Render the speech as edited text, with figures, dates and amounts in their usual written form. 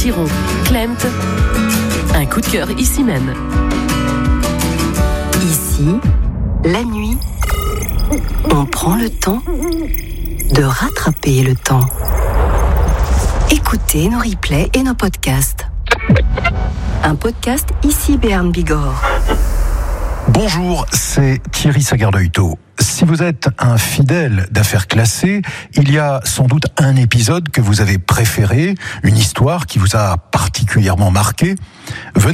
Siron, Klemt. Un coup de cœur ici même. Ici, la nuit, on prend le temps de rattraper le temps. Écoutez nos replays et nos podcasts. Un podcast ici Béarn Bigorre. Bonjour, c'est Thierry Sagardeuil-Taux. Si vous êtes un fidèle d'Affaires classées, il y a sans doute un épisode que vous avez préféré, une histoire qui vous a particulièrement marqué.